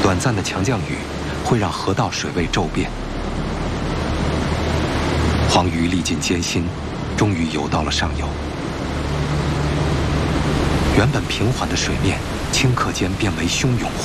短暂的强降雨会让河道水位骤变。黄鱼历尽艰辛，终于游到了上游。原本平缓的水面，顷刻间变为汹涌